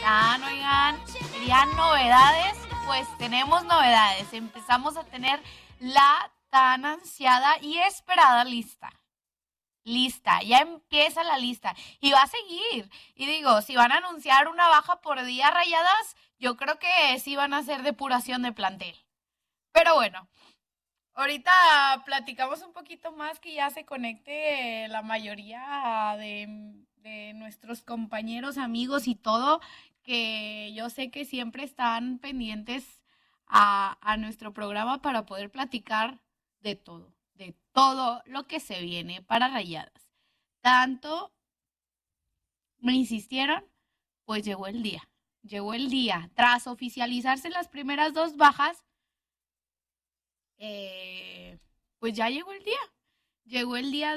están? Oigan, querían novedades, pues tenemos novedades. Empezamos a tener la tan ansiada y esperada lista. Lista, ya empieza la lista y va a seguir. Y digo, si van a anunciar una baja por día Rayadas, yo creo que sí van a hacer depuración de plantel. Pero bueno, ahorita platicamos un poquito más que ya se conecte la mayoría de nuestros compañeros, amigos y todo, que yo sé que siempre están pendientes a nuestro programa para poder platicar de todo lo que se viene para Rayadas. Tanto me insistieron, pues llegó el día. Tras oficializarse las primeras dos bajas, eh, pues ya llegó el día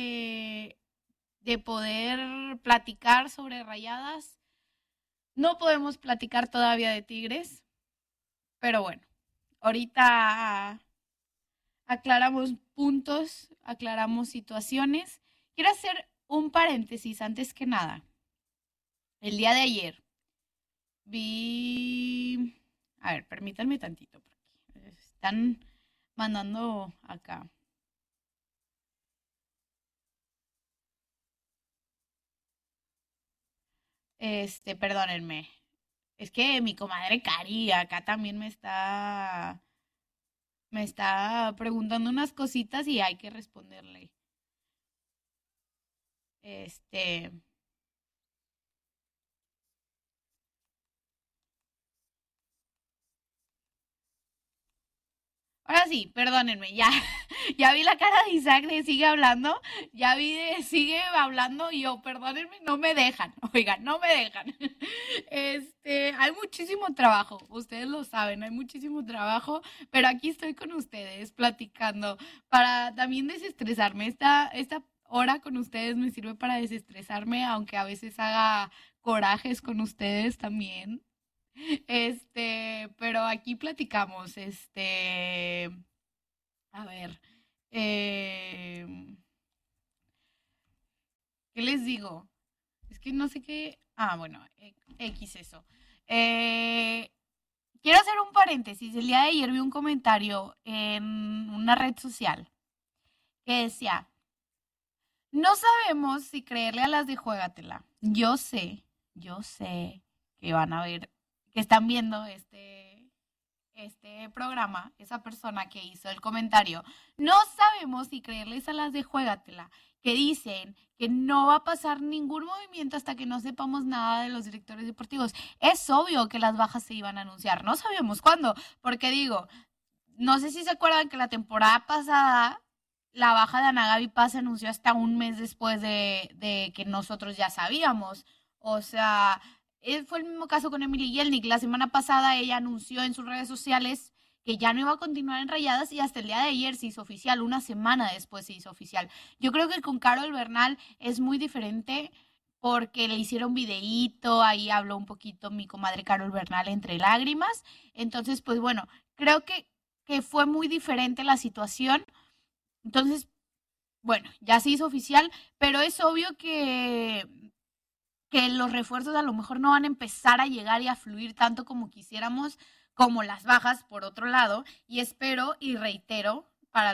de poder platicar sobre Rayadas. No podemos platicar todavía de Tigres, pero bueno, ahorita aclaramos puntos, aclaramos situaciones. Quiero hacer un paréntesis antes que nada. El día de ayer vi... A ver, permítanme tantito, porque están mandando acá. Perdónenme. Es que mi comadre Cari acá también me está preguntando unas cositas y hay que responderle. Este, Ahora sí, perdónenme, ya, ya vi la cara de Isaac de sigue hablando, ya vi de sigue hablando y yo, perdónenme, no me dejan, oigan, no me dejan. Hay muchísimo trabajo, ustedes lo saben, hay muchísimo trabajo, pero aquí estoy con ustedes platicando para también desestresarme. Esta hora con ustedes me sirve para desestresarme, aunque a veces haga corajes con ustedes también. Pero aquí platicamos, a ver, eh, ¿qué les digo? Es que no sé qué, bueno, X eso. Eh, Quiero hacer un paréntesis, el día de ayer vi un comentario en una red social que decía, no sabemos si creerle a las de Juégatela. Yo sé que van a ver, que están viendo este programa, esa persona que hizo el comentario, no sabemos si creerles a las de Juégatela, que dicen que no va a pasar ningún movimiento hasta que no sepamos nada de los directores deportivos. Es obvio que las bajas se iban a anunciar, no sabíamos cuándo, porque digo, no sé si se acuerdan que la temporada pasada la baja de Anagabi Paz se anunció hasta un mes después de que nosotros ya sabíamos. O sea, fue el mismo caso con Emily Yelnik. La semana pasada ella anunció en sus redes sociales que ya no iba a continuar en Rayadas y hasta el día de ayer se hizo oficial, una semana después se hizo oficial. Yo creo que con Carol Bernal es muy diferente porque le hicieron videíto, ahí habló un poquito mi comadre Carol Bernal entre lágrimas. Entonces, pues bueno, creo que fue muy diferente la situación. Entonces, bueno, ya se hizo oficial, pero es obvio que los refuerzos a lo mejor no van a empezar a llegar y a fluir tanto como quisiéramos, como las bajas, por otro lado, y espero y reitero,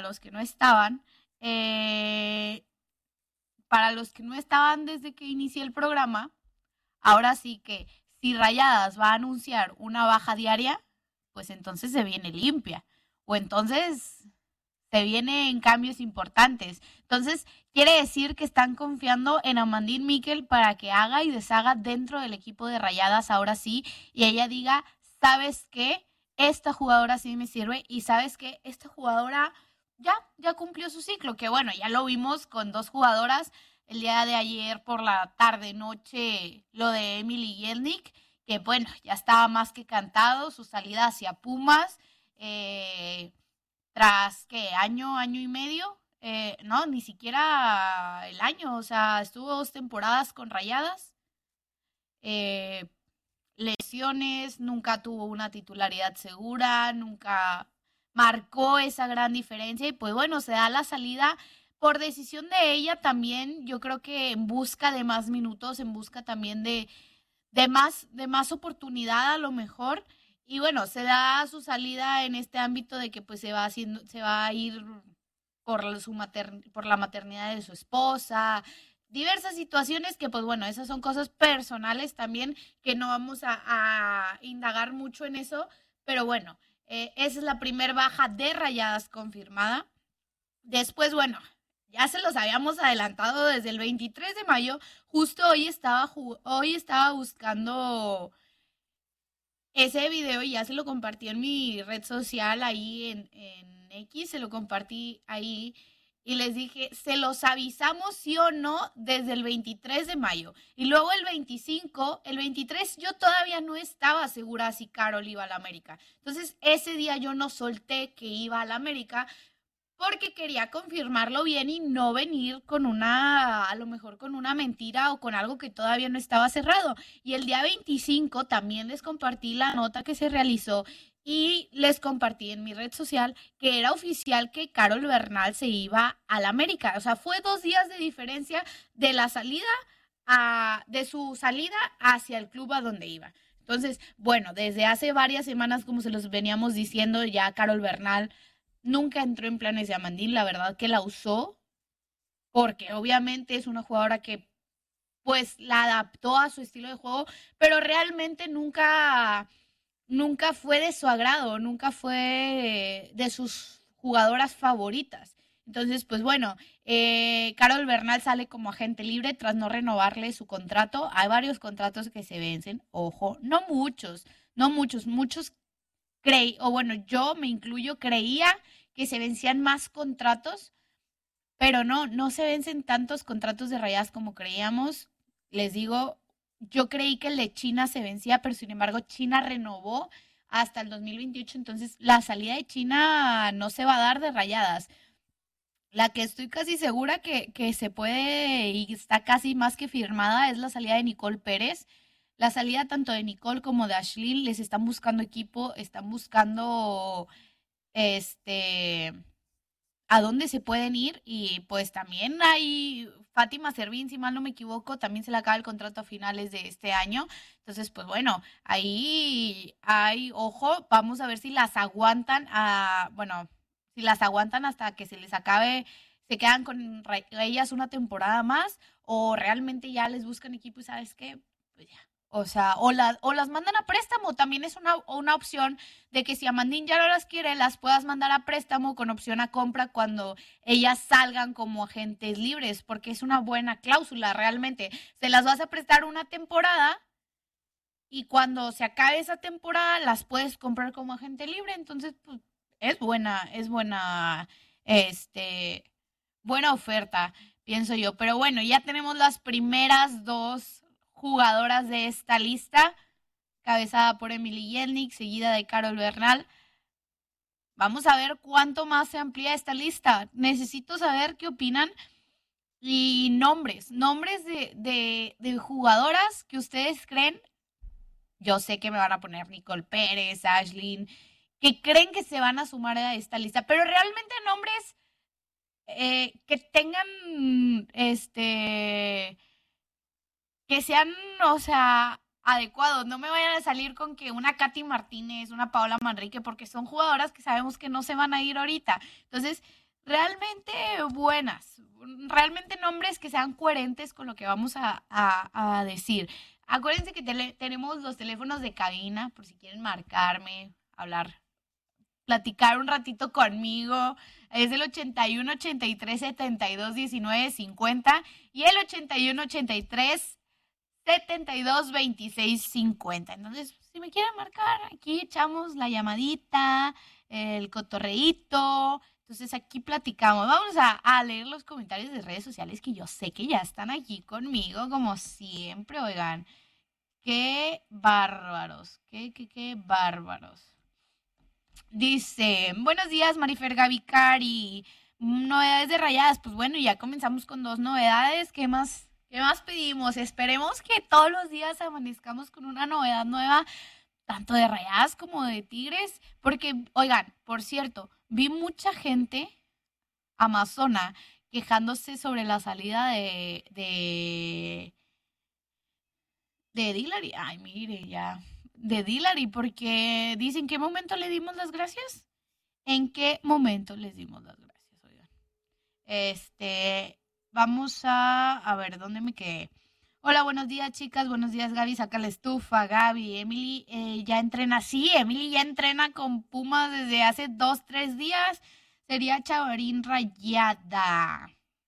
eh, para los que no estaban desde que inicié el programa, ahora sí que si Rayadas va a anunciar una baja diaria, pues entonces se viene limpia, o entonces se vienen cambios importantes. Entonces, quiere decir que están confiando en Amandine Miquel para que haga y deshaga dentro del equipo de Rayadas ahora sí, y ella diga, ¿sabes qué? Esta jugadora sí me sirve y sabes que esta jugadora ya cumplió su ciclo, que bueno, ya lo vimos con dos jugadoras el día de ayer por la tarde noche, lo de Emily Yelnik, que bueno, ya estaba más que cantado, su salida hacia Pumas, eh, tras que año y medio, no, ni siquiera el año, o sea, estuvo 2 temporadas con Rayadas, eh, lesiones, nunca tuvo una titularidad segura, nunca marcó esa gran diferencia y pues bueno, se da la salida por decisión de ella también, yo creo que en busca de más minutos, en busca también de más oportunidad a lo mejor. Y bueno, se da su salida en este ámbito de que pues se va a ir por por la maternidad de su esposa, diversas situaciones que pues bueno, esas son cosas personales también que no vamos a indagar mucho en eso, pero bueno, esa es la primer baja de Rayadas confirmada. Después, bueno, ya se los habíamos adelantado desde el 23 de mayo. Justo hoy estaba buscando ese video y ya se lo compartí en mi red social ahí en X, se lo compartí ahí y les dije, se los avisamos sí o no desde el 23 de mayo. Y luego el 23 yo todavía no estaba segura si Carol iba a la América. Entonces ese día yo no solté que iba a la América porque quería confirmarlo bien y no venir con a lo mejor con una mentira o con algo que todavía no estaba cerrado. Y el día 25 también les compartí la nota que se realizó y les compartí en mi red social que era oficial que Carol Bernal se iba a la América. O sea, fue 2 días de diferencia de la salida de su salida hacia el club a donde iba. Entonces, bueno, desde hace varias semanas, como se los veníamos diciendo, ya Carol Bernal nunca entró en planes de Amandín, la verdad que la usó, porque obviamente es una jugadora que pues la adaptó a su estilo de juego, pero realmente nunca fue de su agrado, nunca fue de sus jugadoras favoritas. Entonces, pues bueno, Carol Bernal sale como agente libre tras no renovarle su contrato. Hay varios contratos que se vencen, ojo, no muchos, muchos creí, o bueno, yo me incluyo, creía que se vencían más contratos, pero no se vencen tantos contratos de Rayadas como creíamos. Les digo, yo creí que el de China se vencía, pero sin embargo China renovó hasta el 2028, entonces la salida de China no se va a dar de Rayadas. La que estoy casi segura que se puede y está casi más que firmada es la salida de Nicole Pérez. La salida tanto de Nicole como de Ashley les están buscando equipo, están buscando este a dónde se pueden ir y pues también hay Fátima Servín, si mal no me equivoco, también se le acaba el contrato a finales de este año. Entonces, pues bueno, ahí hay, ojo, vamos a ver si las aguantan bueno, si las aguantan hasta que se les acabe, se quedan con ellas una temporada más o realmente ya les buscan equipo y sabes qué, pues ya. O sea, o las mandan a préstamo, también es una opción de que si Amandín ya no las quiere, las puedas mandar a préstamo con opción a compra cuando ellas salgan como agentes libres, porque es una buena cláusula realmente. Se las vas a prestar una temporada y cuando se acabe esa temporada las puedes comprar como agente libre, entonces pues es buena, este, buena oferta, pienso yo. Pero bueno, ya tenemos las primeras dos jugadoras de esta lista, cabezada por Emily Jelnik, seguida de Carol Bernal. Vamos a ver cuánto más se amplía esta lista. Necesito saber qué opinan y nombres de jugadoras que ustedes creen. Yo sé que me van a poner Nicole Pérez, Ashlyn, que creen que se van a sumar a esta lista, pero realmente nombres que tengan, que sean, o sea, adecuados. No me vayan a salir con que una Katy Martínez, una Paola Manrique, porque son jugadoras que sabemos que no se van a ir ahorita. Entonces, realmente buenas, realmente nombres que sean coherentes con lo que vamos a decir. Acuérdense que tenemos los teléfonos de cabina, por si quieren marcarme, hablar, platicar un ratito conmigo. Es el 81 83 72 19 50 y el 81 83 72 26 50. Entonces, si me quieren marcar, aquí echamos la llamadita, el cotorreíto. Entonces, aquí platicamos. Vamos a leer los comentarios de redes sociales que yo sé que ya están aquí conmigo, como siempre. Oigan, qué bárbaros, qué bárbaros. Dice, buenos días, Marifer Gaby Cari. Novedades de Rayadas. Pues bueno, ya comenzamos con dos novedades. Qué más pedimos? Esperemos que todos los días amanezcamos con una novedad nueva, tanto de Rayadas como de Tigres. Porque, oigan, por cierto, vi mucha gente amazona quejándose sobre la salida De Dillary. Ay, mire, ya. De Dillary, porque dice, ¿en qué momento le dimos las gracias? ¿En qué momento les dimos las gracias? Oigan. Vamos a ver, ¿dónde me quedé? Hola, buenos días, chicas. Buenos días, Gaby. Saca la estufa, Gaby. Emily ya entrena. Sí, Emily ya entrena con Pumas desde hace 2, 3 días. Sería Chavarín Rayada.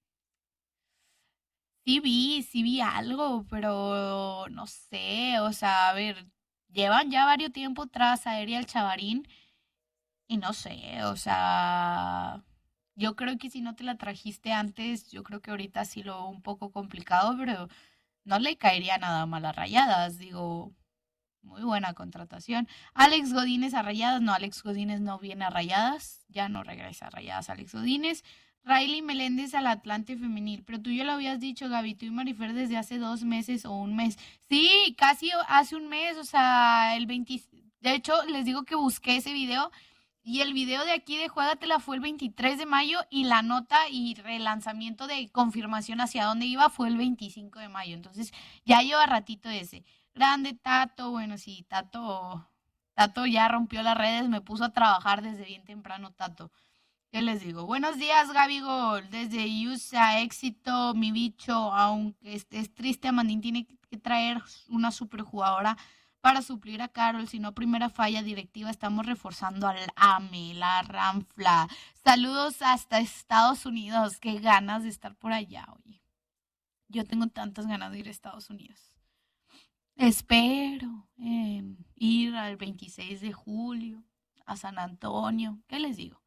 Sí vi algo, pero no sé, o sea, a ver, llevan ya varios tiempo tras a Ariel Chavarín y no sé, o sea, yo creo que si no te la trajiste antes, yo creo que ahorita sí lo veo un poco complicado, pero no le caería nada mal a Rayadas, digo, muy buena contratación. Alex Godínez a Rayadas, no, Alex Godínez no viene a Rayadas, ya no regresa a Rayadas Alex Godínez. Riley Meléndez al Atlante Femenil, pero tú ya lo habías dicho, Gaby, tú y Marifer desde hace 2 meses o un mes. Sí, casi hace un mes, o sea, el 20, de hecho, les digo que busqué ese video y el video de aquí de Juégatela fue el 23 de mayo y la nota y relanzamiento de confirmación hacia dónde iba fue el 25 de mayo. Entonces, ya lleva ratito ese. Grande Tato, bueno, sí, Tato ya rompió las redes, me puso a trabajar desde bien temprano, Tato. ¿Qué les digo? Buenos días, Gabigol. Desde USA, éxito, mi bicho. Aunque estés triste, Amandín tiene que traer una superjugadora para suplir a Carol. Si no, primera falla directiva. Estamos reforzando al AME, la Ranfla. Saludos hasta Estados Unidos. Qué ganas de estar por allá, oye. Yo tengo tantas ganas de ir a Estados Unidos. Espero ir al 26 de julio a San Antonio. ¿Qué les digo?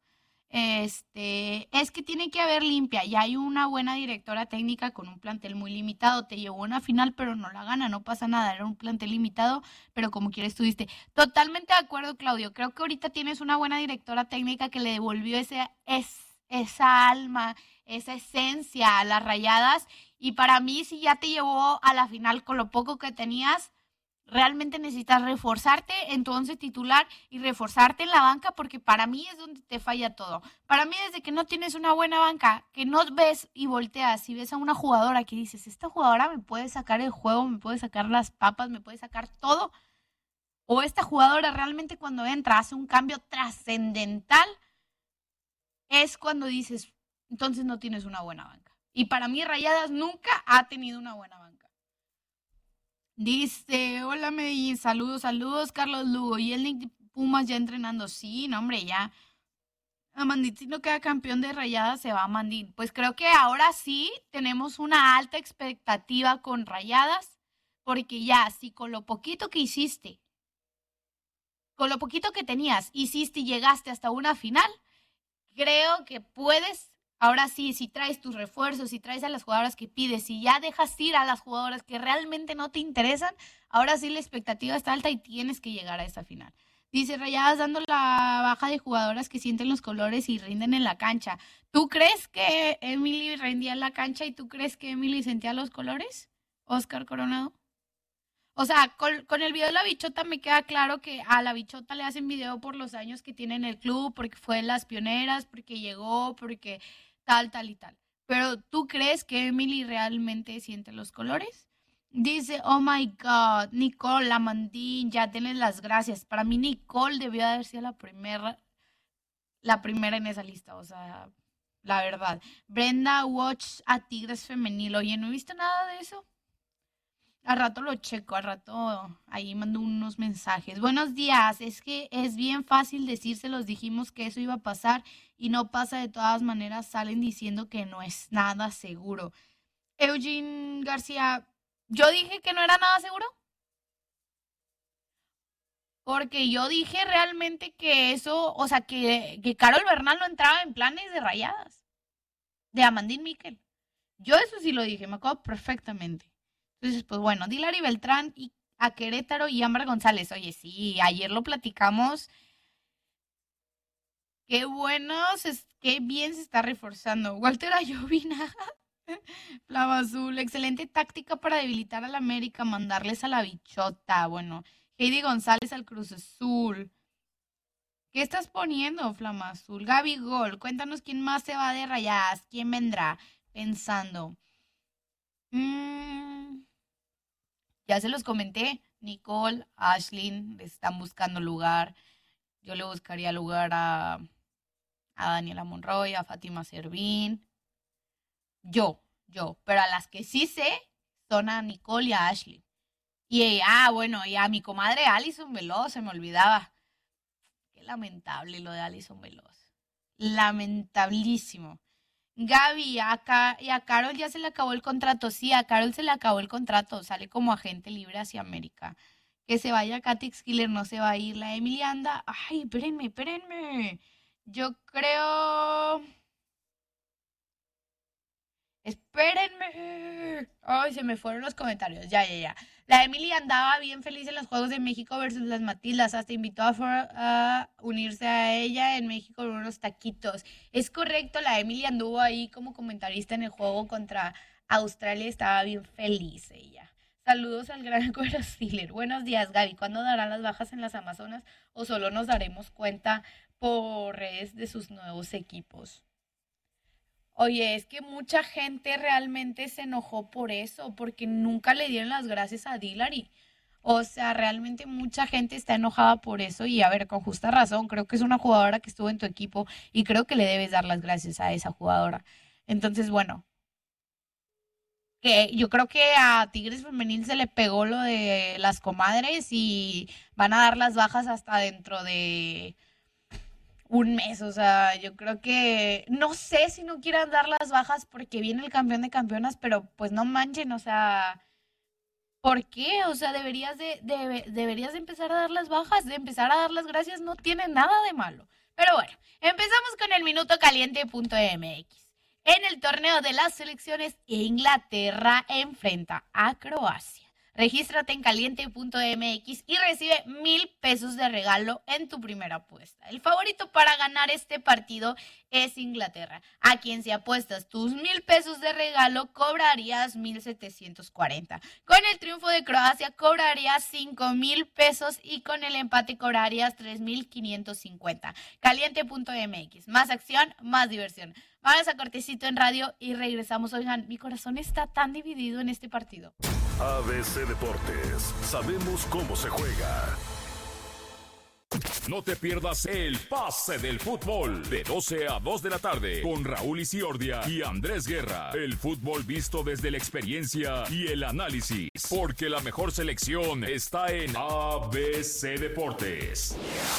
Es que tiene que haber limpia. Ya hay una buena directora técnica con un plantel muy limitado. Te llevó a una final, pero no la gana, no pasa nada. Era un plantel limitado, pero como quieres estuviste. Totalmente de acuerdo, Claudio. Creo que ahorita tienes una buena directora técnica que le devolvió esa alma, esa esencia a las Rayadas. Y para mí, si ya te llevó a la final con lo poco que tenías, realmente necesitas reforzarte en tu once titular y reforzarte en la banca porque para mí es donde te falla todo. Para mí desde que no tienes una buena banca, que no ves y volteas y ves a una jugadora que dices, esta jugadora me puede sacar el juego, me puede sacar las papas, me puede sacar todo, o esta jugadora realmente cuando entra hace un cambio trascendental, es cuando dices, entonces no tienes una buena banca. Y para mí Rayadas nunca ha tenido una buena banca. Dice, hola Medellín, saludos, saludos, Carlos Lugo. Y el Nick Pumas ya entrenando. Sí, no, hombre, ya. Amandín, si no queda campeón de Rayadas, se va a Amandín. Pues creo que ahora sí tenemos una alta expectativa con Rayadas, porque ya, si con lo poquito que hiciste, con lo poquito que tenías, hiciste y llegaste hasta una final, creo que puedes, ahora sí, si traes tus refuerzos, si traes a las jugadoras que pides, si ya dejas ir a las jugadoras que realmente no te interesan, ahora sí la expectativa está alta y tienes que llegar a esa final. Dice Rayadas dando la baja de jugadoras que sienten los colores y rinden en la cancha. ¿Tú crees que Emily rendía en la cancha y tú crees que Emily sentía los colores? Oscar Coronado. O sea, con el video de la bichota me queda claro que a la bichota le hacen video por los años que tiene en el club, porque fue de las pioneras, porque llegó, porque tal y tal. Pero ¿tú crees que Emily realmente siente los colores? Dice, oh my God, Nicole Lamandín, ya tienes las gracias. Para mí Nicole debió haber sido la primera en esa lista, o sea, la verdad. Brenda Watch a Tigres Femenil. Oye, no he visto nada de eso. Al rato lo checo, al rato ahí mando unos mensajes. Buenos días, es que es bien fácil decírselos, dijimos que eso iba a pasar y no pasa de todas maneras, salen diciendo que no es nada seguro. Eugene García, yo dije que no era nada seguro, porque yo dije realmente que eso, o sea, que Carol Bernal no entraba en planes de Rayadas, de Amandine Miquel. Yo eso sí lo dije, me acuerdo perfectamente. Entonces, pues bueno, Dilary Beltrán y a Querétaro y Ámbar González. Oye, sí, ayer lo platicamos. Qué bueno, qué bien se está reforzando. Walter Ayovina, Flava Azul, excelente táctica para debilitar al América, mandarles a la bichota. Bueno, Heidi González al Cruz Azul. ¿Qué estás poniendo, Flama Azul? Gaby Gol, cuéntanos quién más se va de Rayadas, quién vendrá pensando. Mm, Ya se los comenté, Nicole, Ashlyn le están buscando lugar. Yo le buscaría lugar a Daniela Monroy, a Fátima Servín. Pero a las que sí sé son a Nicole y a Ashley. Bueno, y a mi comadre Alison Veloz, se me olvidaba. Qué lamentable lo de Alison Veloz. Lamentablísimo. Gaby, y a Carol ya se le acabó el contrato. Sí, a Carol se le acabó el contrato. Sale como agente libre hacia América. Que se vaya Katy Skiller, no se va a ir. La Emily anda. Ay, espérenme. Yo creo. Espérenme. Ay, se me fueron los comentarios. Ya. La Emily andaba bien feliz en los Juegos de México versus las Matildas. Hasta invitó a unirse a ella en México con unos taquitos. Es correcto, la Emily anduvo ahí como comentarista en el juego contra Australia. Estaba bien feliz ella. Saludos al gran Cuero Stiller. Buenos días, Gaby. ¿Cuándo darán las bajas en las Amazonas o solo nos daremos cuenta por redes de sus nuevos equipos? Oye, es que mucha gente realmente se enojó por eso, porque nunca le dieron las gracias a Dillary. O sea, realmente mucha gente está enojada por eso y a ver, con justa razón, creo que es una jugadora que estuvo en tu equipo y creo que le debes dar las gracias a esa jugadora. Entonces, bueno, que yo creo que a Tigres Femenil se le pegó lo de las comadres y van a dar las bajas hasta dentro de un mes. O sea, yo creo que no sé si no quieran dar las bajas porque viene el campeón de campeonas, pero pues no manchen, o sea, ¿por qué? O sea, deberías de empezar a dar las bajas, de empezar a dar las gracias, no tiene nada de malo. Pero bueno, empezamos con el minuto caliente.mx. En el torneo de las selecciones, Inglaterra enfrenta a Croacia. Regístrate en caliente.mx y recibe 1,000 pesos de regalo en tu primera apuesta. El favorito para ganar este partido es Inglaterra, a quien si apuestas tus 1,000 pesos de regalo cobrarías 1,740. Con el triunfo de Croacia cobrarías 5,000 pesos y con el empate cobrarías 3,550. Caliente.mx, más acción, más diversión. Vamos a cortecito en radio y regresamos. Oigan, mi corazón está tan dividido en este partido. ABC Deportes, sabemos cómo se juega. No te pierdas el pase del fútbol de 12 a 2 de la tarde con Raúl Isiordia y Andrés Guerra. El fútbol visto desde la experiencia y el análisis, porque la mejor selección está en ABC Deportes.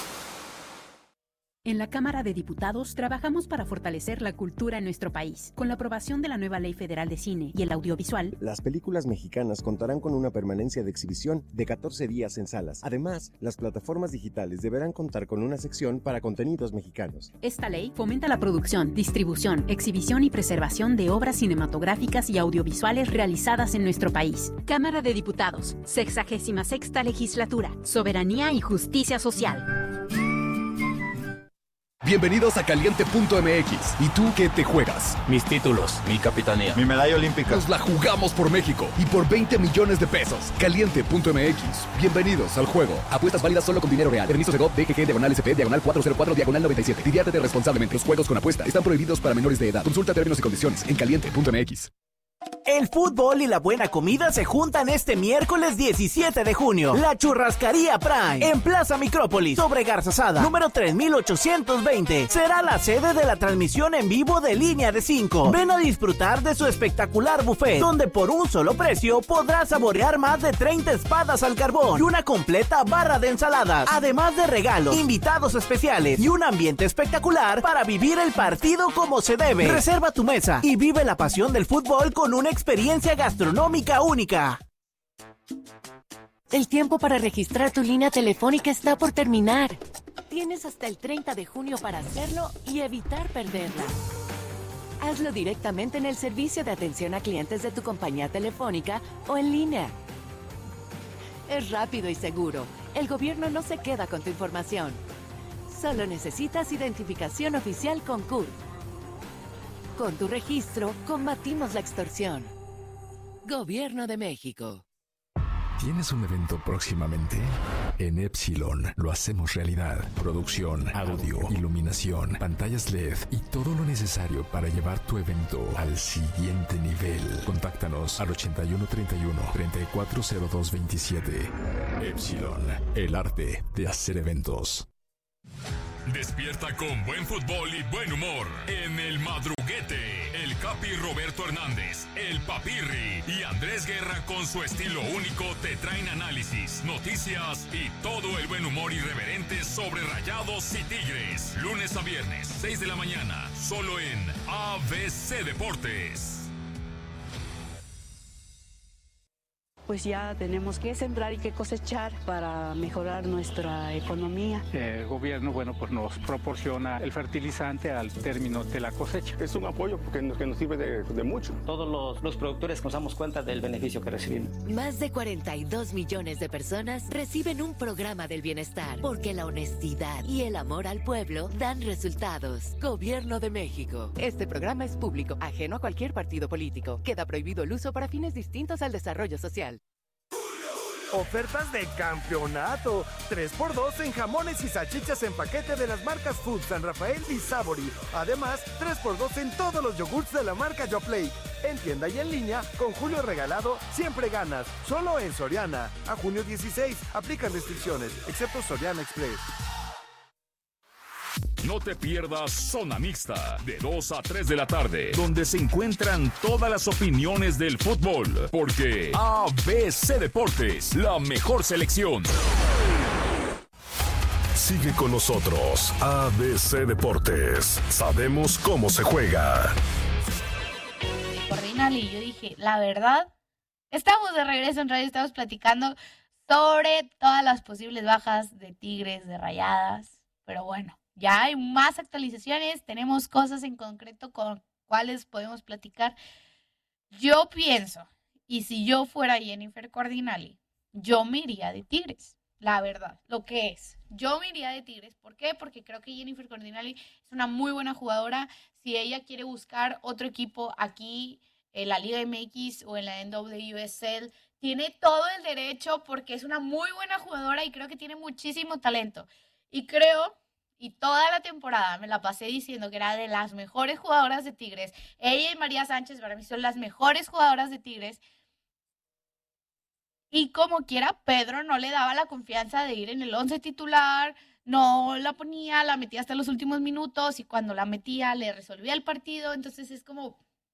En la Cámara de Diputados trabajamos para fortalecer la cultura en nuestro país. Con la aprobación de la nueva Ley Federal de Cine y el Audiovisual, las películas mexicanas contarán con una permanencia de exhibición de 14 días en salas. Además, las plataformas digitales deberán contar con una sección para contenidos mexicanos. Esta ley fomenta la producción, distribución, exhibición y preservación de obras cinematográficas y audiovisuales realizadas en nuestro país. Cámara de Diputados, 66ª Legislatura, Soberanía y Justicia Social. Bienvenidos a Caliente.mx. ¿Y tú qué te juegas? Mis títulos, mi capitanía, mi medalla olímpica. Nos la jugamos por México y por 20 millones de pesos. Caliente.mx. Bienvenidos al juego. Apuestas válidas solo con dinero real. Permiso Segov, DGG, /SP, /404, /97. Diviértete responsablemente. Los juegos con apuesta están prohibidos para menores de edad. Consulta términos y condiciones en Caliente.mx. El fútbol y la buena comida se juntan este miércoles 17 de junio. La Churrascaría Prime, en Plaza Micrópolis, sobre Garzazada, número 3820. Será la sede de la transmisión en vivo de Línea de 5. Ven a disfrutar de su espectacular buffet, donde por un solo precio podrás saborear más de 30 espadas al carbón y una completa barra de ensaladas. Además de regalos, invitados especiales y un ambiente espectacular para vivir el partido como se debe. Reserva tu mesa y vive la pasión del fútbol con una experiencia gastronómica única. El tiempo para registrar tu línea telefónica está por terminar. Tienes hasta el 30 de junio para hacerlo y evitar perderla. Hazlo directamente en el servicio de atención a clientes de tu compañía telefónica o en línea. Es rápido y seguro. El gobierno no se queda con tu información. Solo necesitas identificación oficial con CURP. Con tu registro, combatimos la extorsión. Gobierno de México. ¿Tienes un evento próximamente? En Epsilon lo hacemos realidad. Producción, audio, iluminación, pantallas LED y todo lo necesario para llevar tu evento al siguiente nivel. Contáctanos al 8131-340227. Epsilon, el arte de hacer eventos. Despierta con buen fútbol y buen humor en El Madruguete. El Capi Roberto Hernández, el Papirri y Andrés Guerra con su estilo único te traen análisis, noticias y todo el buen humor irreverente sobre Rayados y Tigres. Lunes a viernes, 6 de la mañana, solo en ABC Deportes. Pues ya tenemos que sembrar y que cosechar para mejorar nuestra economía. El gobierno, pues nos proporciona el fertilizante al término de la cosecha. Es un apoyo que nos sirve de mucho. Todos los productores nos damos cuenta del beneficio que recibimos. Más de 42 millones de personas reciben un programa del bienestar, porque la honestidad y el amor al pueblo dan resultados. Gobierno de México. Este programa es público, ajeno a cualquier partido político. Queda prohibido el uso para fines distintos al desarrollo social. Ofertas de campeonato. 3x2 en jamones y salchichas en paquete de las marcas Food, San Rafael y Sabori. Además, 3x2 en todos los yogurts de la marca YoPlay. En tienda y en línea, con Julio Regalado, siempre ganas. Solo en Soriana. A junio 16. Aplican restricciones, excepto Soriana Express. No te pierdas Zona Mixta, de 2 a 3 de la tarde, donde se encuentran todas las opiniones del fútbol, porque ABC Deportes, la mejor selección. Sigue con nosotros, ABC Deportes. Sabemos cómo se juega. Cordinali, yo dije, la verdad, estamos de regreso en radio, estamos platicando sobre todas las posibles bajas de Tigres, de Rayadas, pero bueno. Ya hay más actualizaciones, tenemos cosas en concreto con cuáles podemos platicar. Yo pienso, y si yo fuera Jennifer Cordinali, yo me iría de Tigres, la verdad, lo que es. Yo me iría de Tigres, ¿por qué? Porque creo que Jennifer Cordinali es una muy buena jugadora. Si ella quiere buscar otro equipo aquí en la Liga MX o en la NWSL, tiene todo el derecho porque es una muy buena jugadora y creo que tiene muchísimo talento. Y creo... Y toda la temporada me la pasé diciendo que era de las mejores jugadoras de Tigres. Ella y María Sánchez para mí son las mejores jugadoras de Tigres. Y como quiera, Pedro no le daba la confianza de ir en el 11 titular. No la ponía, la metía hasta los últimos minutos. Y cuando la metía, le resolvía el partido. Entonces es como...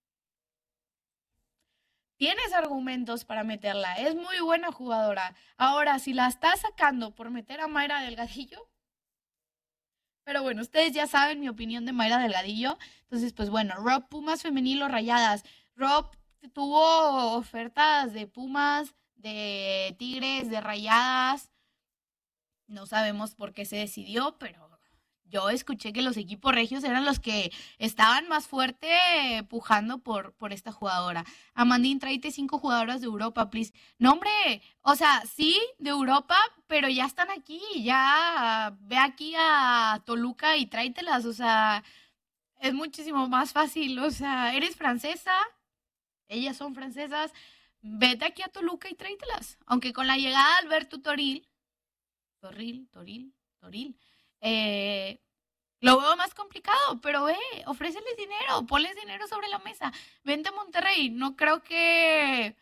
Tienes argumentos para meterla. Es muy buena jugadora. Ahora, si la estás sacando por meter a Mayra Delgadillo... Pero bueno, ustedes ya saben mi opinión de Mayra Delgadillo. Entonces, pues bueno, Rob, Pumas femenil o Rayadas. Rob tuvo ofertas de Pumas, de Tigres, de Rayadas. No sabemos por qué se decidió, pero yo escuché que los equipos regios eran los que estaban más fuerte pujando por esta jugadora. Amandín, tráete 5 jugadoras de Europa, please. No, hombre, o sea, sí, de Europa, pero ya están aquí. Ya ve aquí a Toluca y tráetelas. O sea, es muchísimo más fácil. O sea, eres francesa, ellas son francesas. Vete aquí a Toluca y tráetelas. Aunque con la llegada de Alberto Toril, lo veo más complicado, pero ofréceles dinero, ponles dinero sobre la mesa. Vente a Monterrey. No creo que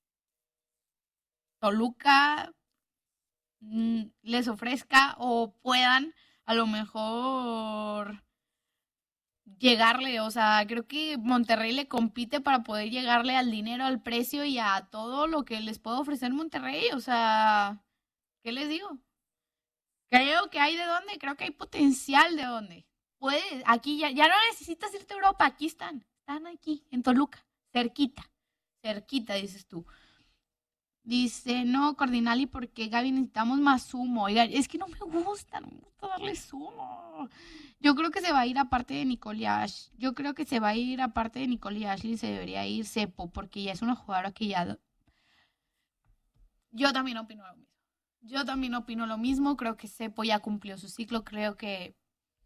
Toluca les ofrezca o puedan a lo mejor llegarle. O sea, creo que Monterrey le compite para poder llegarle al dinero, al precio y a todo lo que les puede ofrecer Monterrey. O sea, ¿qué les digo? Creo que hay de dónde, creo que hay potencial de dónde. Puedes, aquí ya no necesitas irte a Europa, aquí están aquí, en Toluca, cerquita, dices tú. Dice, no, Cordinali, porque Gaby necesitamos más zumo. Oiga, es que no me gusta darle zumo. Yo creo que se va a ir aparte de Nicole Ashley. Se debería ir Cepo, porque ya es una jugadora que ya... Yo también opino lo mismo. Creo que Cepo ya cumplió su ciclo. Creo que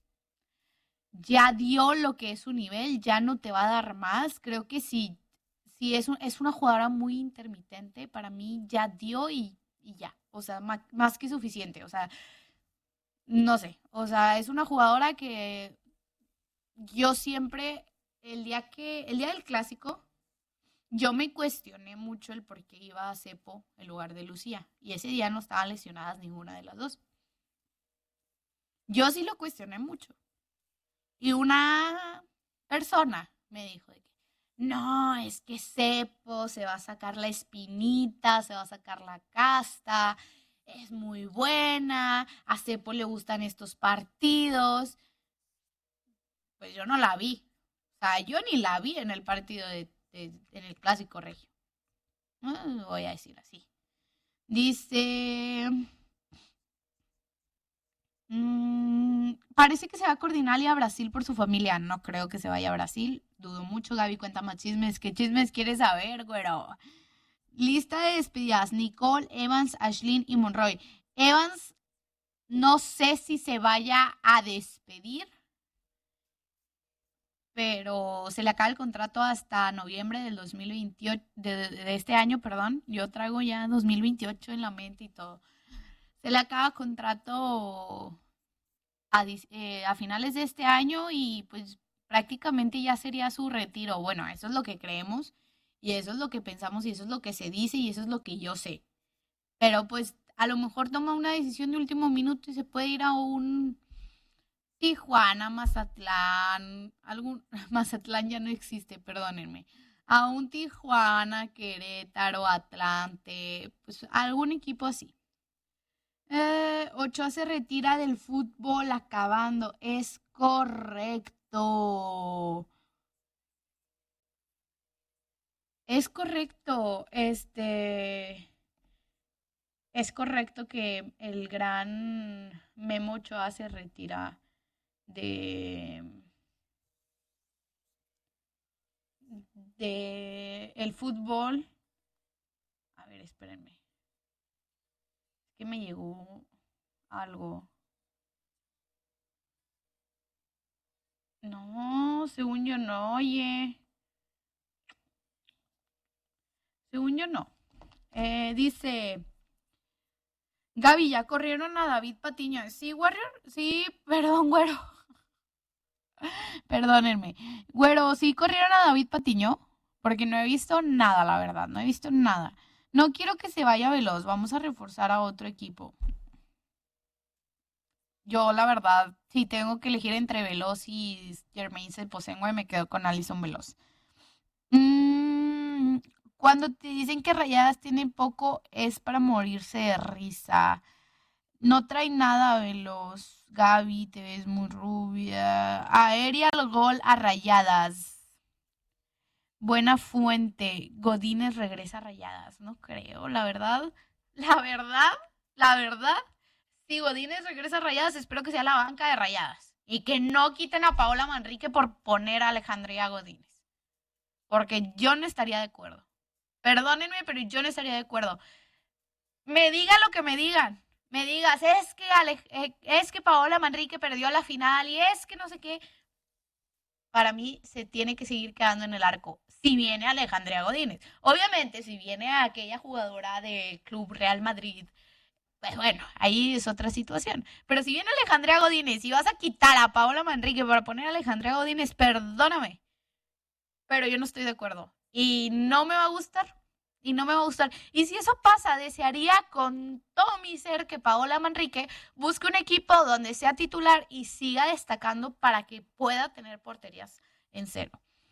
ya dio lo que es su nivel. Ya no te va a dar más. Creo que si sí es una jugadora muy intermitente. Para mí ya dio y ya. O sea, más que suficiente. O sea, no sé. O sea, es una jugadora que yo siempre, el día del clásico, yo me cuestioné mucho el por qué iba a Cepo en lugar de Lucía. Y ese día no estaban lesionadas ninguna de las dos. Yo sí lo cuestioné mucho. Y una persona me dijo de que no, es que Cepo se va a sacar la espinita, se va a sacar la casta, es muy buena, a Cepo le gustan estos partidos. Pues yo no la vi. O sea, yo ni la vi en el partido en el Clásico Regio. Voy a decir así. Dice... parece que se va a Cordinalia a Brasil por su familia. No creo que se vaya a Brasil. Dudo mucho. Gaby cuenta más chismes. ¿Qué chismes quieres saber, güero? Lista de despedidas. Nicole, Evans, Ashlyn y Monroy. Evans, no sé si se vaya a despedir, pero se le acaba el contrato hasta noviembre del 2028, de este año, perdón. Yo traigo ya 2028 en la mente y todo. Se le acaba el contrato a finales de este año y pues prácticamente ya sería su retiro. Bueno, eso es lo que creemos y eso es lo que pensamos y eso es lo que se dice y eso es lo que yo sé. Pero pues a lo mejor toma una decisión de último minuto y se puede ir a un Tijuana, Mazatlán, Mazatlán ya no existe, perdónenme. A un Tijuana, Querétaro, Atlante, pues algún equipo así. Ochoa se retira del fútbol acabando. Es correcto. Es correcto. Es correcto que el gran Memo Ochoa se retira de el fútbol. A ver, espérenme. Es que me llegó algo. No, según yo no, oye. Según yo no. Dice... Gaby, ¿ya corrieron a David Patiño? Sí, Warrior. Sí, perdón, güero. Perdónenme. Güero, ¿sí corrieron a David Patiño? Porque no he visto nada, la verdad. No he visto nada. No quiero que se vaya Veloz. Vamos a reforzar a otro equipo. Yo, la verdad, si tengo que elegir entre Veloz y Jermaine Seposengue, me quedo con Alison Veloz. Cuando te dicen que Rayadas tienen poco, es para morirse de risa. No trae nada Veloz. Gaby, te ves muy rubia. Aérea el gol a Rayadas. Buena fuente. Godínez regresa a Rayadas. No creo, la verdad. Si Godínez regresa a Rayadas, espero que sea la banca de Rayadas. Y que no quiten a Paola Manrique por poner a Alejandría Godínez. Porque yo no estaría de acuerdo. Perdónenme, pero yo no estaría de acuerdo. Me digan lo que me digan. Me digas, es que Paola Manrique perdió la final y es que no sé qué. Para mí se tiene que seguir quedando en el arco. Si viene Alejandría Godínez. Obviamente, si viene aquella jugadora del Club Real Madrid, pues bueno, ahí es otra situación. Pero si viene Alejandría Godínez y vas a quitar a Paola Manrique para poner a Alejandría Godínez, perdóname. Pero yo no estoy de acuerdo. Y no me va a gustar. Y si eso pasa, desearía con todo mi ser que Paola Manrique busque un equipo donde sea titular y siga destacando para que pueda tener porterías en cero.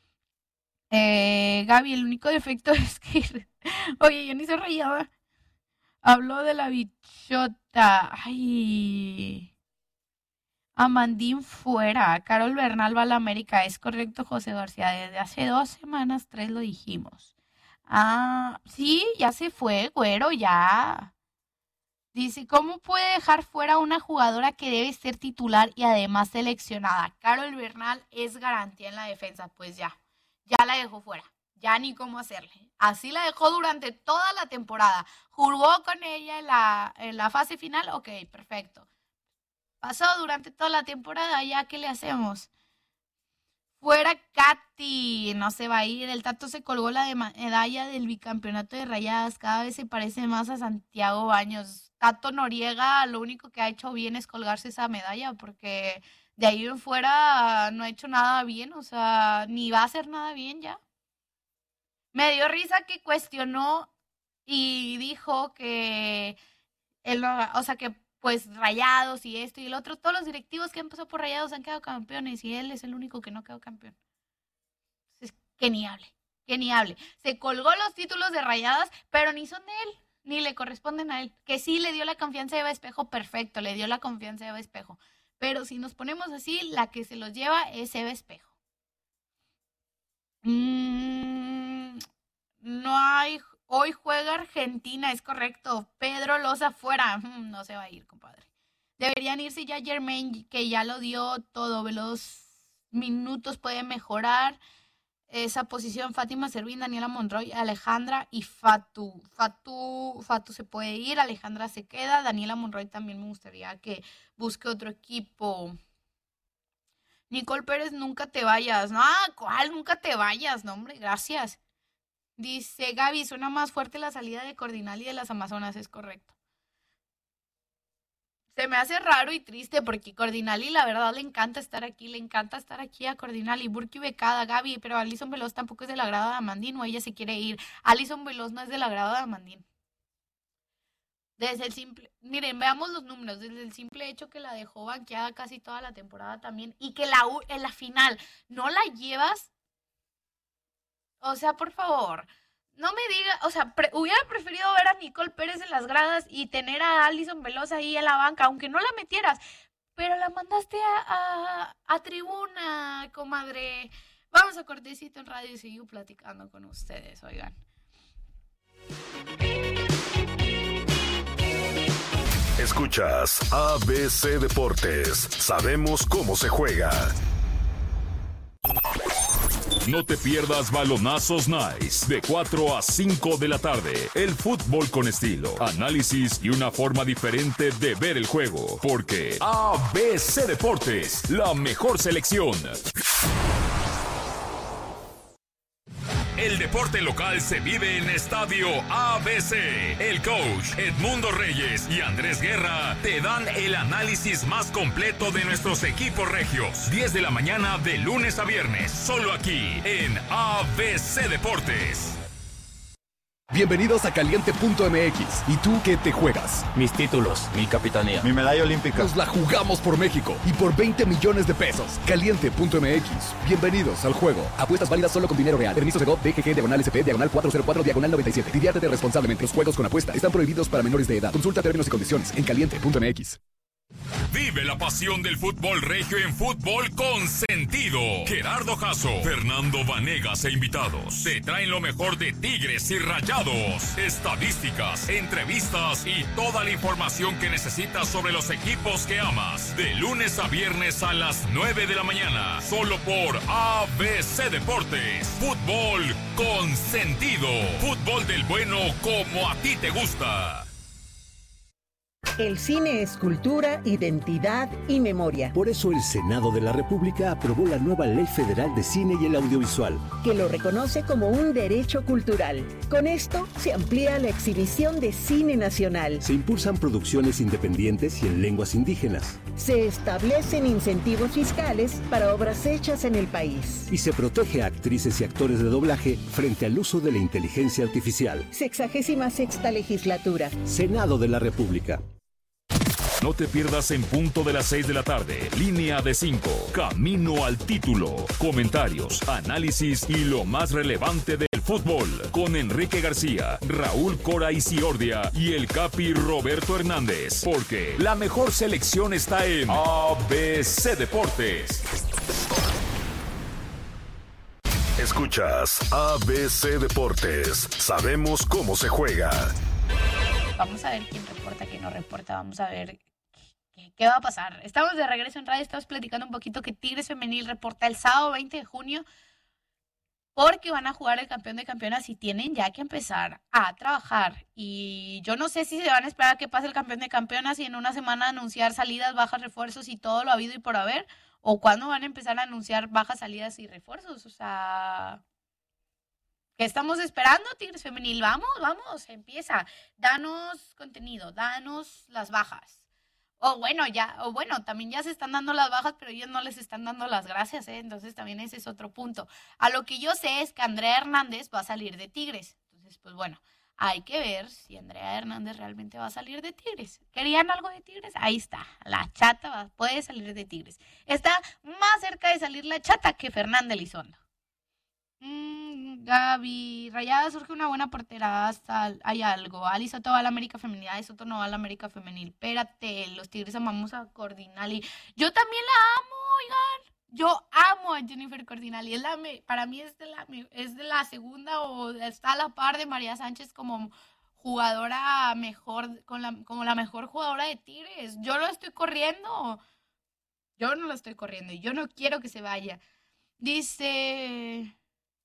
Gaby, el único defecto es que... Oye, yo ni soy Rayada. Habló de la bichota. Ay... Amandín fuera. Carol Bernal va a la América. Es correcto, José García. Desde hace 2 semanas, 3 lo dijimos. Ah, sí, ya se fue, güero, ya. Dice, ¿cómo puede dejar fuera a una jugadora que debe ser titular y además seleccionada? Carol Bernal es garantía en la defensa. Pues ya la dejó fuera. Ya ni cómo hacerle. Así la dejó durante toda la temporada. Jugó con ella en la fase final. Ok, perfecto. Pasó durante toda la temporada, ¿ya qué le hacemos? Fuera Katy, no se va a ir. El Tato se colgó la medalla del bicampeonato de Rayadas. Cada vez se parece más a Santiago Baños. Tato Noriega lo único que ha hecho bien es colgarse esa medalla, porque de ahí en fuera no ha hecho nada bien, o sea, ni va a hacer nada bien ya. Me dio risa que cuestionó y dijo que, que pues Rayados y esto y el otro, todos los directivos que han pasado por Rayados han quedado campeones y él es el único que no quedó campeón. Es que ni hable. Se colgó los títulos de Rayadas, pero ni son de él, ni le corresponden a él. Que sí le dio la confianza a Eva Espejo, perfecto, le dio la confianza a Eva Espejo. Pero si nos ponemos así, la que se los lleva es Eva Espejo. No hay... Hoy juega Argentina, es correcto. Pedro Loza fuera. No se va a ir, compadre. Deberían irse ya Germain, que ya lo dio todo. Veloz minutos puede mejorar. Esa posición, Fátima Servín, Daniela Monroy, Alejandra y Fatu. Fatu se puede ir, Alejandra se queda. Daniela Monroy también me gustaría que busque otro equipo. Nicole Pérez, nunca te vayas. No, ¿cuál? Nunca te vayas. No, hombre, gracias. Dice Gaby, suena más fuerte la salida de Cordinal y de las Amazonas, es correcto. Se me hace raro y triste porque Cordinali la verdad le encanta estar aquí a Cordinali. Burki becada, Gaby, pero Alison Veloz tampoco es del agrado de Amandín o ella se quiere ir. Alison Veloz no es del agrado de Amandín. Miren, veamos los números, desde el simple hecho que la dejó banqueada casi toda la temporada también y que en la final no la llevas. O sea, por favor, no me diga, o sea, hubiera preferido ver a Nicole Pérez en las gradas y tener a Alison Veloz ahí en la banca, aunque no la metieras, pero la mandaste a tribuna, comadre. Vamos a cortecito en radio y sigo platicando con ustedes, oigan. Escuchas ABC Deportes. Sabemos cómo se juega. No te pierdas Balonazos Nice de 4 a 5 de la tarde. El fútbol con estilo, análisis y una forma diferente de ver el juego. Porque ABC Deportes, la mejor selección. El deporte local se vive en Estadio ABC. El coach Edmundo Reyes y Andrés Guerra te dan el análisis más completo de nuestros equipos regios. 10 de la mañana de lunes a viernes, solo aquí en ABC Deportes. Bienvenidos a Caliente.mx. ¿Y tú qué te juegas? Mis títulos, mi capitanía. Mi medalla olímpica. Nos la jugamos por México y por 20 millones de pesos. Caliente.mx. Bienvenidos al juego. Apuestas válidas solo con dinero real. Permiso Segov, DGG, /SP, /404, /97. Diviértete responsablemente. Los juegos con apuesta están prohibidos para menores de edad. Consulta términos y condiciones en Caliente.mx. Vive la pasión del fútbol regio en Fútbol con Sentido. Gerardo Jasso, Fernando Vanegas e invitados te traen lo mejor de Tigres y Rayados, estadísticas, entrevistas y toda la información que necesitas sobre los equipos que amas. De lunes a viernes a las 9 de la mañana, solo por ABC Deportes. Fútbol con Sentido. Fútbol del bueno como a ti te gusta. El cine es cultura, identidad y memoria. Por eso el Senado de la República aprobó la nueva Ley Federal de Cine y el Audiovisual, que lo reconoce como un derecho cultural. Con esto se amplía la exhibición de cine nacional. Se impulsan producciones independientes y en lenguas indígenas. Se establecen incentivos fiscales para obras hechas en el país. Y se protege a actrices y actores de doblaje frente al uso de la inteligencia artificial. 66ª legislatura. Senado de la República. No te pierdas en punto de las 6 de la tarde. Línea de 5. Camino al título. Comentarios, análisis y lo más relevante del fútbol. Con Enrique García, Raúl Cora Isiordia y el Capi Roberto Hernández. Porque la mejor selección está en ABC Deportes. Escuchas ABC Deportes. Sabemos cómo se juega. Vamos a ver quién reporta, quién no reporta. Vamos a ver qué va a pasar. Estamos de regreso en radio. Estamos platicando un poquito que Tigres Femenil reporta el sábado 20 de junio porque van a jugar el campeón de campeonas y tienen ya que empezar a trabajar. Y yo no sé si se van a esperar a que pase el campeón de campeonas y en una semana anunciar salidas, bajas, refuerzos y todo lo habido y por haber, o cuándo van a empezar a anunciar bajas, salidas y refuerzos. O sea, ¿qué estamos esperando, Tigres Femenil? Vamos, empieza. Danos contenido, danos las bajas. También ya se están dando las bajas, pero ellos no les están dando las gracias, ¿eh? Entonces también ese es otro punto. A lo que yo sé es que Andrea Hernández va a salir de Tigres. Entonces, pues bueno, hay que ver si Andrea Hernández realmente va a salir de Tigres. ¿Querían algo de Tigres? Ahí está, la Chata puede salir de Tigres. Está más cerca de salir la Chata que Fernanda Elizondo. Gaby, Rayadas surge una buena portera, hasta hay algo. Ali Soto va a la América Femenil, Ali Soto no va a la América Femenil. Espérate, los Tigres amamos a Cordinali. Yo también la amo, oigan. Yo amo a Jennifer Cordinali. Para mí es de la segunda o está a la par de María Sánchez como jugadora mejor, como la mejor jugadora de Tigres. Yo no la estoy corriendo y yo no quiero que se vaya. Dice...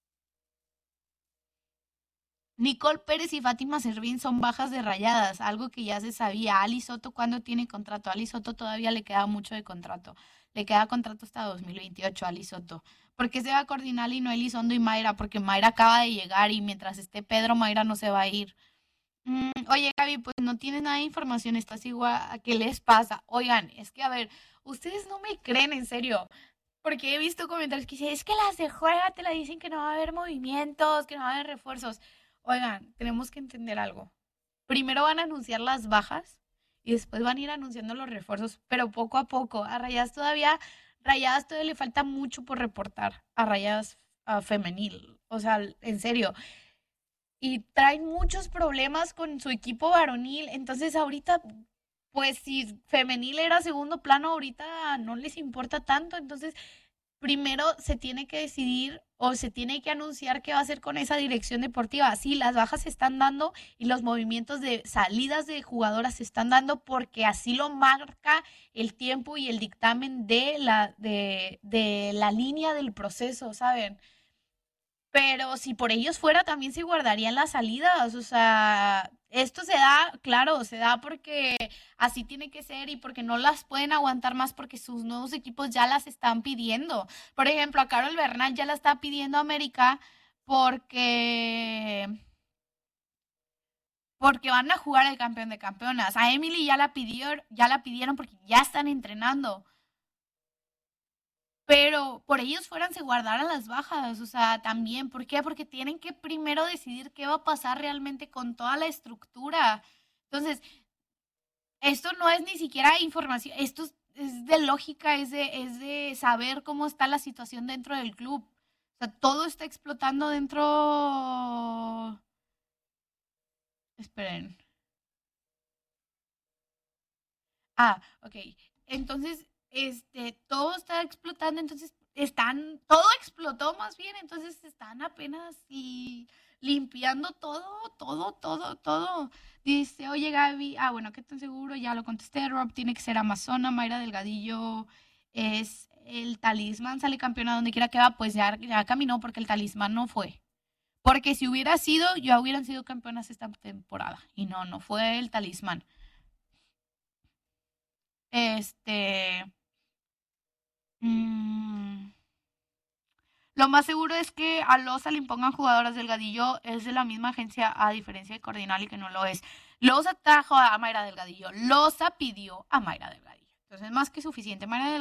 Nicole Pérez y Fátima Servín son bajas de Rayadas, algo que ya se sabía. Ali Soto, ¿cuándo tiene contrato? Ali Soto todavía le queda mucho de contrato. Le queda contrato hasta 2028 a Ali Soto. ¿Por qué se va a Cordinali y no Elizondo y Mayra? Porque Mayra acaba de llegar y mientras esté Pedro, Mayra no se va a ir. Oye, Gaby, pues no tienes nada de información, estás igual. ¿A qué les pasa? Oigan, es que, a ver, ustedes no me creen, en serio. Porque he visto comentarios que dicen, es que las de juega te la dicen que no va a haber movimientos, que no va a haber refuerzos. Oigan, tenemos que entender algo. Primero van a anunciar las bajas y después van a ir anunciando los refuerzos, pero poco a poco. A Rayadas todavía le falta mucho por reportar a Rayadas femenil. O sea, en serio. Y traen muchos problemas con su equipo varonil. Entonces ahorita, pues si femenil era segundo plano, ahorita no les importa tanto. Entonces... primero se tiene que decidir o se tiene que anunciar qué va a hacer con esa dirección deportiva. Sí, las bajas se están dando y los movimientos de salidas de jugadoras se están dando porque así lo marca el tiempo y el dictamen de la línea del proceso, ¿saben? Pero si por ellos fuera, también se guardarían las salidas. O sea, esto se da, claro, se da porque así tiene que ser y porque no las pueden aguantar más porque sus nuevos equipos ya las están pidiendo. Por ejemplo, a Carol Bernal ya la está pidiendo América porque van a jugar el campeón de campeonas. A Emily ya la pidieron porque ya están entrenando. Pero por ellos fueran se guardaran las bajas, o sea, también. ¿Por qué? Porque tienen que primero decidir qué va a pasar realmente con toda la estructura. Entonces, esto no es ni siquiera información, esto es de lógica, es de saber cómo está la situación dentro del club. O sea, todo está explotando dentro... Esperen. Ok. Entonces... todo está explotando, entonces todo explotó más bien, entonces están apenas y limpiando todo. Dice, oye Gaby, bueno, ¿qué tan seguro? Ya lo contesté, Rob tiene que ser Amazona, Mayra Delgadillo es el talismán, sale campeona donde quiera que va, pues ya caminó porque el talismán no fue. Porque si hubiera sido, ya hubieran sido campeonas esta temporada, y no fue el talismán. Lo más seguro es que a Loza le impongan jugadoras. Delgadillo es de la misma agencia, a diferencia de Cordinali, que no lo es. Loza trajo a Mayra Delgadillo. Loza pidió a Mayra Delgadillo. Entonces, más que suficiente. Mayra